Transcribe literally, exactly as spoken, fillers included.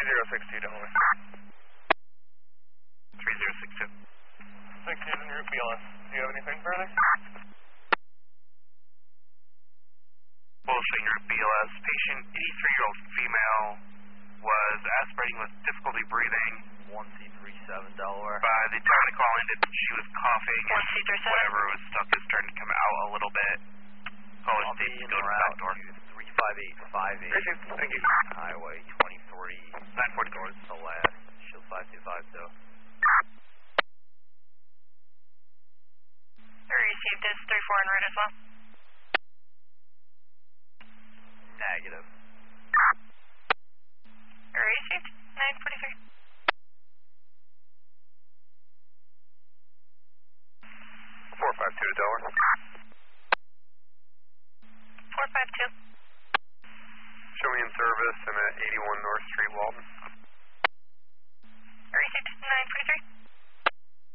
three zero six two, Delaware. three zero six two. six is en route B L S. Do you have anything further? Bullshit, route B L S. Patient, eighty-three-year-old female, was aspirating with difficulty breathing. one C three seven, Delaware. By the time the call ended, she was coughing one C three seven. Whatever was stuck is starting to come out a little bit. Caller states to go to the back door. three five eight five eight. Thank you. Highway twenty-three. nine forty Towards the last. Shield five two five, so. Received is three four en route as well. Negative. Received nine forty-three. four five two to Delaware. four five two. Show me in service and at eighty-one North Street, Walton.